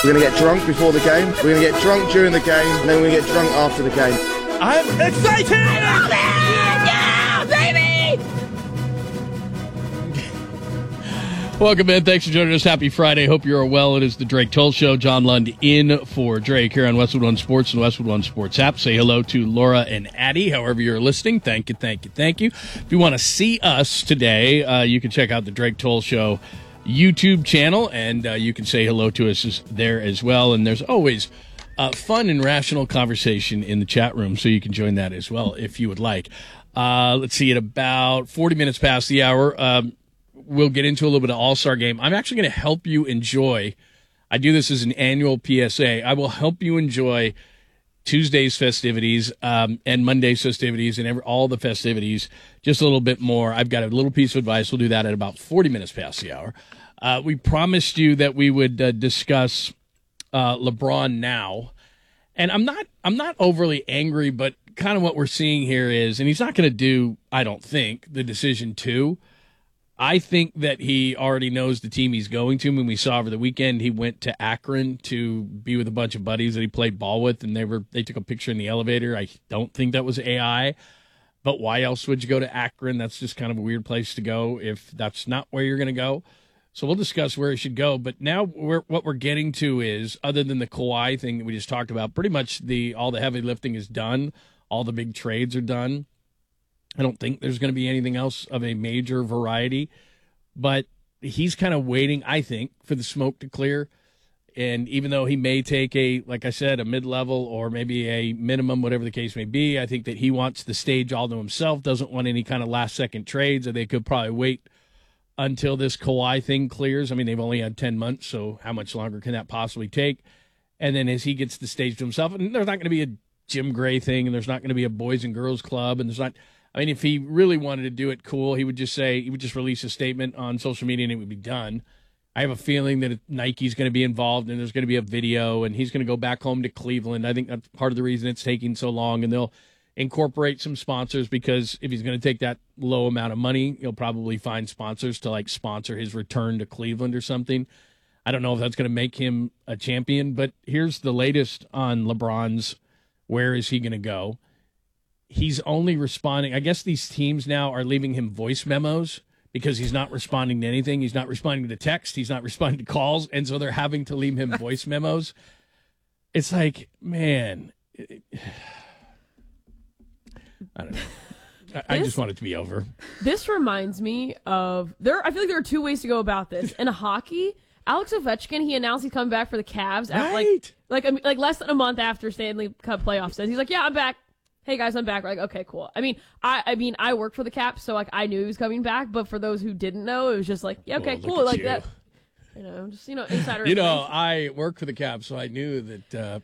We're going to get drunk before the game, we're going to get drunk during the game, and then we're going to get drunk after the game. I'm excited! I love it! Yeah, baby! Welcome in. Thanks for joining us. Happy Friday. Hope you're well. It is the Drake Toll Show. John Lund in for Drake here on Westwood One Sports and Westwood One Sports app. Say hello to Laura and Addie, however you're listening. Thank you. If you want to see us today, you can check out the Drake Toll Show YouTube channel, and you can say hello to us there as well. And there's always fun and rational conversation in the chat room, so you can join that as well if you would like. Let's see, at about 40 minutes past the hour, we'll get into a little bit of All-Star Game. I'm actually going to help you enjoy, I do this as an annual PSA, I will help you enjoy Tuesday's festivities and Monday's festivities and all the festivities just a little bit more. I've got a little piece of advice. We'll do that at about 40 minutes past the hour. We promised you that we would discuss LeBron now. And I'm not overly angry, but kind of what we're seeing here is, and he's not going to do, I don't think, the decision to. I think that he already knows the team he's going to. When we saw over the weekend, he went to Akron to be with a bunch of buddies that he played ball with, and they took a picture in the elevator. I don't think that was AI, but why else would you go to Akron? That's just kind of a weird place to go if that's not where you're going to go. So we'll discuss where he should go. But now what we're getting to is, other than the Kawhi thing that we just talked about, pretty much all the heavy lifting is done. All the big trades are done. I don't think there's going to be anything else of a major variety, but he's kind of waiting, I think, for the smoke to clear. And even though he may take like I said, a mid-level or maybe a minimum, whatever the case may be, I think that he wants the stage all to himself, doesn't want any kind of last-second trades, or they could probably wait until this Kawhi thing clears. I mean, they've only had 10 months, so how much longer can that possibly take? And then as he gets the stage to himself, and there's not going to be a Jim Gray thing, and there's not going to be a Boys and Girls Club, and there's not... I mean, if he really wanted to do it cool, he would just release a statement on social media and it would be done. I have a feeling that Nike's going to be involved and there's going to be a video and he's going to go back home to Cleveland. I think that's part of the reason it's taking so long, and they'll incorporate some sponsors, because if he's going to take that low amount of money, he'll probably find sponsors to sponsor his return to Cleveland or something. I don't know if that's going to make him a champion, but here's the latest on LeBron's where is he going to go. He's only responding. I guess these teams now are leaving him voice memos because he's not responding to anything. He's not responding to text. He's not responding to calls. And so they're having to leave him voice memos. It's like, man, I don't know. I just want it to be over. This reminds me of I feel like there are two ways to go about this. In hockey, Alex Ovechkin, he announced he's coming back for the Cavs at like less than a month after Stanley Cup playoffs. And he's like, yeah, I'm back. Hey guys, I'm back. We're like, okay, cool. I mean, I work for the Caps, so I knew he was coming back. But for those who didn't know, it was just like, yeah, okay, cool, like that. Just insider. I work for the Caps, so I knew that.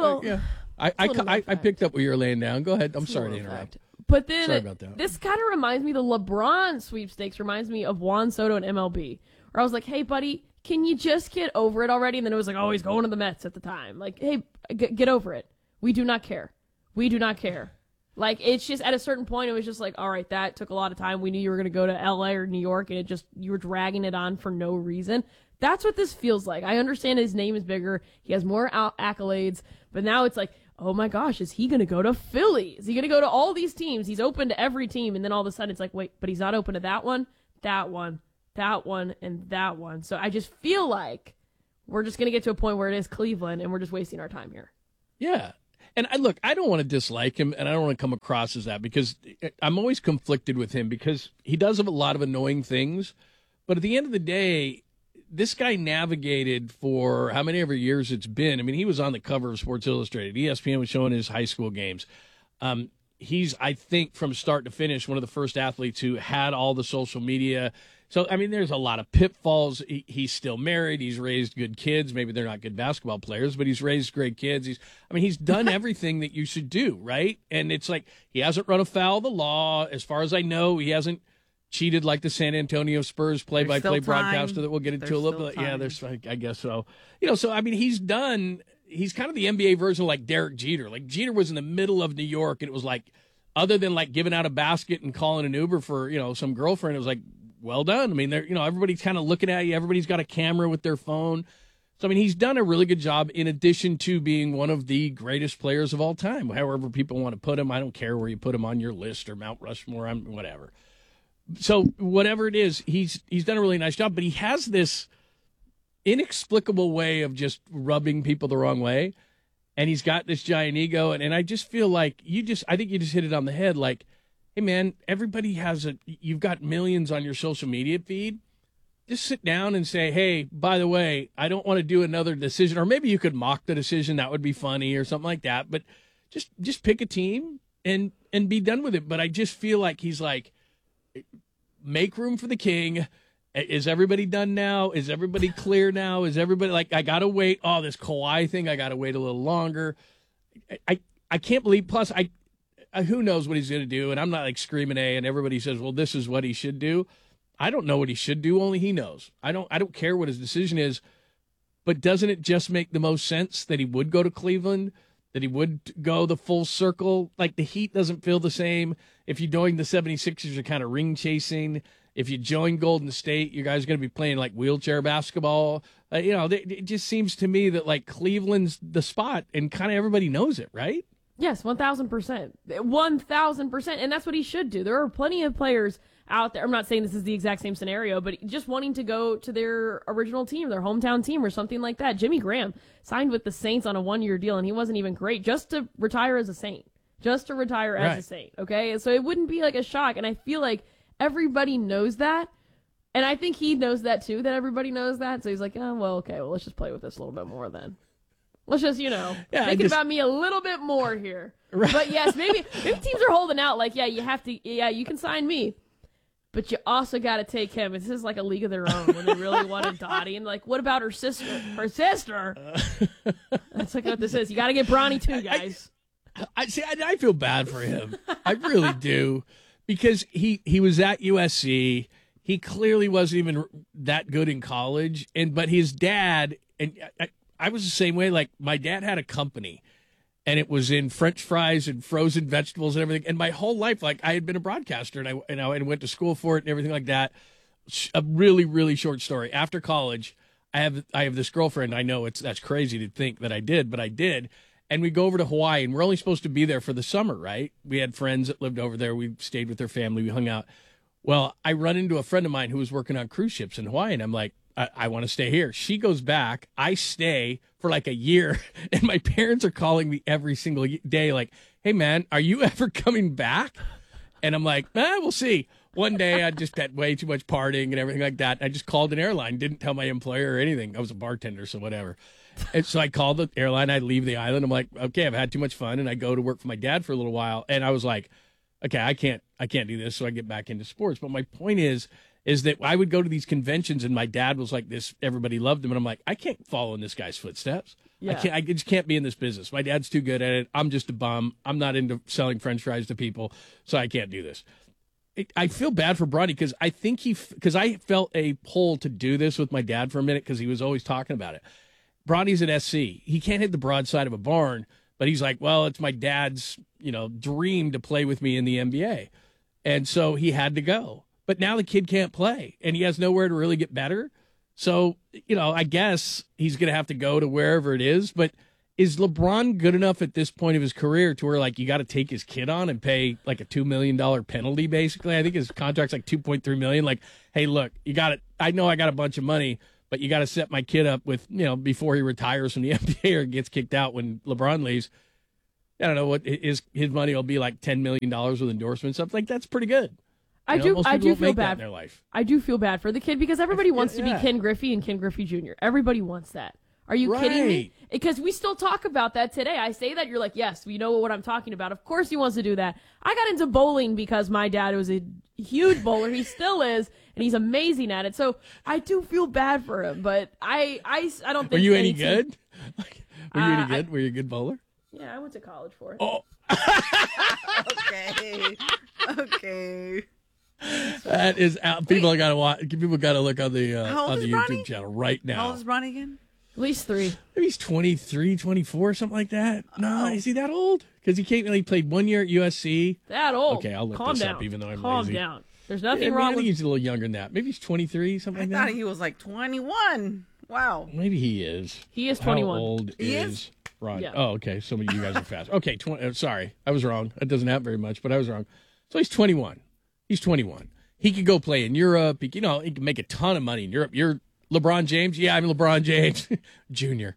I picked up what you were laying down. Go ahead. I'm sorry to interrupt. But then sorry about that. This kind of reminds me. The LeBron sweepstakes reminds me of Juan Soto and MLB, where I was like, hey, buddy, can you just get over it already? And then it was like, oh, he's going to the Mets at the time. Like, hey, get over it. We do not care. We do not care. Like, it's just at a certain point, it was just like, all right, that took a lot of time. We knew you were going to go to LA or New York, and you were dragging it on for no reason. That's what this feels like. I understand his name is bigger. He has more accolades, but now it's like, oh my gosh, is he going to go to Philly? Is he going to go to all these teams? He's open to every team, and then all of a sudden it's like, wait, but he's not open to that one, and that one. So I just feel like we're just going to get to a point where it is Cleveland, and we're just wasting our time here. Yeah. And I don't want to dislike him, and I don't want to come across as that, because I'm always conflicted with him, because he does have a lot of annoying things. But at the end of the day, this guy navigated for how many ever years it's been. I mean, he was on the cover of Sports Illustrated. ESPN was showing his high school games. He's, I think, from start to finish, one of the first athletes who had all the social media. So, I mean, there's a lot of pitfalls. He's still married. He's raised good kids. Maybe they're not good basketball players, but he's raised great kids. He's done everything that you should do, right? And it's like, he hasn't run afoul of the law. As far as I know, he hasn't cheated like the San Antonio Spurs play-by-play broadcaster that we'll get into a little bit. Yeah, I guess so. So, I mean, he's kind of the NBA version of like Derek Jeter. Like, Jeter was in the middle of New York, and it was like, other than like giving out a basket and calling an Uber for, some girlfriend, it was like, well done. I mean, everybody's kind of looking at you. Everybody's got a camera with their phone. So, I mean, he's done a really good job in addition to being one of the greatest players of all time. However people want to put him, I don't care where you put him on your list or Mount Rushmore, whatever. So whatever it is, he's done a really nice job, but he has this inexplicable way of just rubbing people the wrong way. And he's got this giant ego. And I just feel like I think you just hit it on the head. Like, hey man, everybody you've got millions on your social media feed. Just sit down and say, hey, by the way, I don't want to do another decision. Or maybe you could mock the decision. That would be funny or something like that. But just pick a team and be done with it. But I just feel like he's like, make room for the king. Is everybody done now? Is everybody clear now? Is everybody like, I got to wait. Oh, this Kawhi thing, I got to wait a little longer. I can't believe, plus who knows what he's going to do. And I'm not like screaming and everybody says, well, this is what he should do. I don't know what he should do. Only he knows. I don't care what his decision is, but doesn't it just make the most sense that he would go to Cleveland, that he would go the full circle? Like the Heat doesn't feel the same. If you join the 76ers, you're kind of ring chasing. If you join Golden State, you guys are going to be playing like wheelchair basketball. It just seems to me that like Cleveland's the spot and kind of everybody knows it, right? Yes, 1,000%. 1,000%. And that's what he should do. There are plenty of players out there. I'm not saying this is the exact same scenario, but just wanting to go to their original team, their hometown team or something like that. Jimmy Graham signed with the Saints on a 1-year deal and he wasn't even great just to retire as a Saint. Just to retire as a Saint. Okay. So it wouldn't be like a shock. And I feel like everybody knows that. And I think he knows that too, that everybody knows that. So he's like, oh, well, okay, well, let's just play with this a little bit more then. Let's just, make it about me a little bit more here. Right. But yes, maybe teams are holding out like, you can sign me. But you also got to take him. This is like a league of their own when they really wanted Dottie. And like, what about her sister? Her sister? That's like what this is. You got to get Bronny too, guys. I feel bad for him. I really do. Because he was at USC. He clearly wasn't even that good in college. But his dad, and I was the same way. Like, my dad had a company. And it was in French fries and frozen vegetables and everything. And my whole life, like, I had been a broadcaster and I went to school for it and everything like that. A really, really short story. After college, I have this girlfriend. I know that's crazy to think that I did, but I did. And we go over to Hawaii, and we're only supposed to be there for the summer, right? We had friends that lived over there. We stayed with their family. We hung out. Well, I run into a friend of mine who was working on cruise ships in Hawaii, and I'm like, I want to stay here. She goes back. I stay for like a year, and my parents are calling me every single day like, hey, man, are you ever coming back? And I'm like, we'll see. One day I just had way too much partying and everything like that. I just called an airline, didn't tell my employer or anything. I was a bartender, so whatever. And so I called the airline. I leave the island. I'm like, okay, I've had too much fun. And I go to work for my dad for a little while. And I was like, okay, I can't do this. So I get back into sports. But my point is that I would go to these conventions and my dad was like this, everybody loved him. And I'm like, I can't follow in this guy's footsteps. Yeah. I just can't be in this business. My dad's too good at it. I'm just a bum. I'm not into selling French fries to people. So I can't do this. I feel bad for Bronny because because I felt a pull to do this with my dad for a minute because he was always talking about it. Bronny's at SC. He can't hit the broadside of a barn, but he's like, well, it's my dad's, dream to play with me in the NBA. And so he had to go. But now the kid can't play and he has nowhere to really get better. So, I guess he's going to have to go to wherever it is. But is LeBron good enough at this point of his career to where, like, you got to take his kid on and pay, like, a $2 million penalty, basically? I think his contract's like $2.3 million. Like, hey, look, you got it. I know I got a bunch of money, but you got to set my kid up with, before he retires from the NBA or gets kicked out when LeBron leaves. I don't know what his money will be, like $10 million with endorsements. Stuff like that's pretty good. I do feel bad in their life. I do feel bad for the kid because everybody wants to be Ken Griffey and Ken Griffey Jr. Everybody wants that. Are you kidding me? Because we still talk about that today. I say that, you're like, yes, we know what I'm talking about. Of course he wants to do that. I got into bowling because my dad was a huge bowler. He still is, and he's amazing at it. So I do feel bad for him, but I don't think. Were you any good? Were you any good? Were you a good bowler? Yeah, I went to college for it. Oh. Okay. That is out. People got to watch. People got to look on the YouTube Bronny? channel right now. How old is Bronny again? At least 3. Maybe he's 23, 24, something like that. No, is he that old? Because he played 1 year at USC. That old? Okay, I'll look Calm this down. up, even though I'm Calm lazy. down. There's nothing wrong I think with. he's a little younger than that. Maybe he's 23, something like that. I thought he was like 21. Wow. Maybe he is. He is How 21. old He is Ron? Yeah. Oh, okay. Some of you guys are fast. Okay, sorry. I was wrong. That doesn't happen very much, but I was wrong. So he's 21. He's 21. He could go play in Europe. He can make a ton of money in Europe. You're LeBron James? Yeah, I'm LeBron James Jr.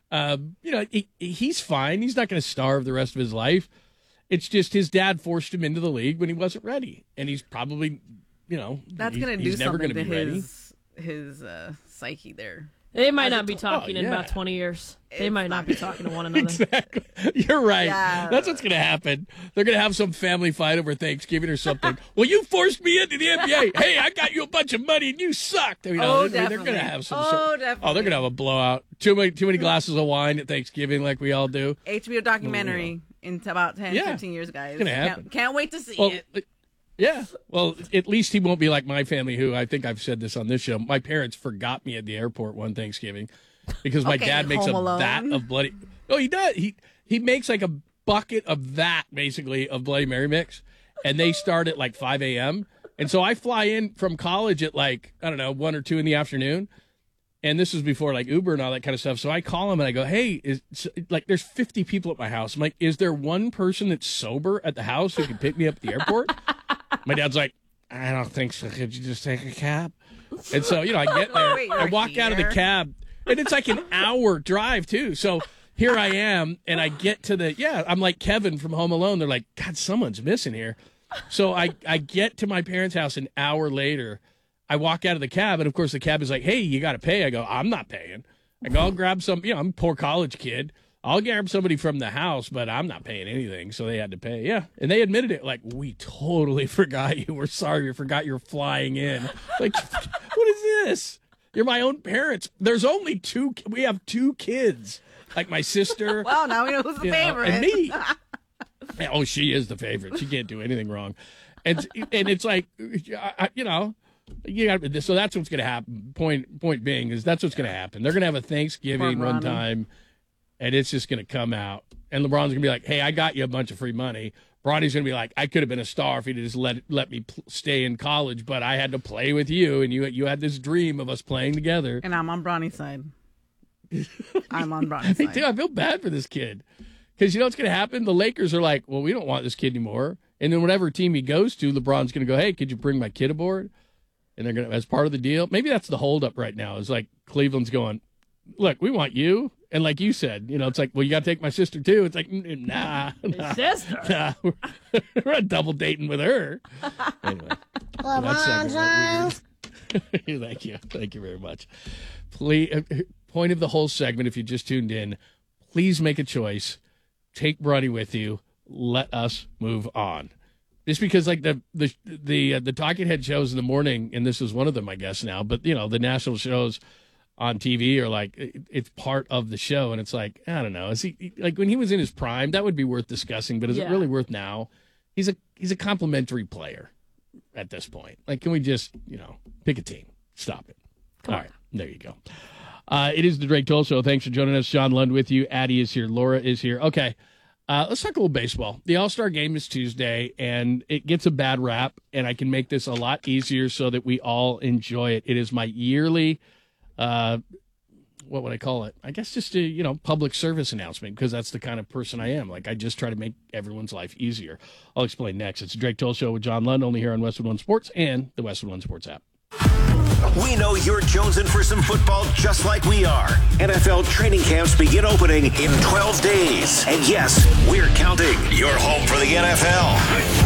He's fine. He's not going to starve the rest of his life. It's just his dad forced him into the league when he wasn't ready. And he's probably, That's going to do he's never something gonna to be ready. his psyche there. They might not be talking in yeah. about 20 years. They It's might not be talking to one another. Exactly. You're right. Yeah. That's what's going to happen. They're going to have some family fight over Thanksgiving or something. Well, you forced me into the NBA. Hey, I got you a bunch of money and you sucked. Oh, they're going definitely. to have some. Definitely. Oh, they're going to have a blowout. Too many glasses of wine at Thanksgiving, like we all do. HBO documentary in about 10, Yeah. 15 years, guys. It's gonna happen. Can't wait to see Well, it. yeah. Well, at least he won't be like my family, who I think I've said this on this show. My parents forgot me at the airport one Thanksgiving because my Okay, dad makes Home a Alone. vat of bloody. Oh, he does. He makes like a bucket of vat basically of Bloody Mary mix, and they start at like 5 a.m. And so I fly in from college at like 1 or 2 in the afternoon. And this was before like Uber and all that kind of stuff. So I call him and I go, hey, there's 50 people at my house. I'm like, is there one person that's sober at the house who can pick me up at the airport? My dad's like, I don't think so. Could you just take a cab? And so, I get there. Wait, I you're walk out of the here? cab, and it's like an hour drive, too. So here I am, and I get to I'm like Kevin from Home Alone. They're like, God, someone's missing here. So I get to my parents' house an hour later. I walk out of the cab, and of course the cab is like, hey, you got to pay. I go, I'm not paying. I go, I'll grab some, I'm a poor college kid. I'll grab somebody from the house, but I'm not paying anything. So they had to pay. Yeah. And they admitted it. Like, we totally forgot you. We're sorry. We forgot you're flying in. Like, what is this? You're my own parents. There's only we have 2 kids. Like my sister. Well, now we know who's the favorite. And me. Oh, she is the favorite. She can't do anything wrong. And it's like, so that's what's going to happen. Point being is that's what's going to happen. They're going to have a Thanksgiving Poor one Ronnie. time, and it's just going to come out. And LeBron's going to be like, hey, I got you a bunch of free money. Bronny's going to be like, I could have been a star if he'd just let me stay in college, but I had to play with you, and you had this dream of us playing together. And I'm on Bronny's side. I'm on Bronny's Me side. too. I feel bad for this kid. Because you know what's going to happen? The Lakers are like, well, we don't want this kid anymore. And then whatever team he goes to, LeBron's going to go, hey, could you bring my kid aboard? And they're going to, as part of the deal, maybe that's the holdup right now. Is like Cleveland's going, look, we want you. And like you said, it's like, well, you got to take my sister too. It's like, nah. Sister. Nah. We're not double dating with her. Anyway. LeBron James. Thank you very much. Please, point of the whole segment, if you just tuned in, please make a choice. Take Bronny with you. Let us move on. Just because, like the talking head shows in the morning, and this is one of them, I guess now. But the national shows on TV are like it's part of the show, and it's like I don't know. Is he like when he was in his prime? That would be worth discussing. But is it really worth now? He's a complimentary player at this point. Like, can we just pick a team? Stop it. All right, there you go. It is the Drake Toll Show. Thanks for joining us. John Lund with you. Addie is here. Laura is here. Okay. Let's talk a little baseball. The All-Star game is Tuesday, and it gets a bad rap, and I can make this a lot easier so that we all enjoy it. It is my yearly, what would I call it? I guess just a, public service announcement, because that's the kind of person I am. Like, I just try to make everyone's life easier. I'll explain next. It's the Drake Toll Show with John Lund, only here on Westwood One Sports and the Westwood One Sports app. We know you're jonesing for some football just like we are. NFL training camps begin opening in 12 days. And yes, we're counting. You're home for the NFL.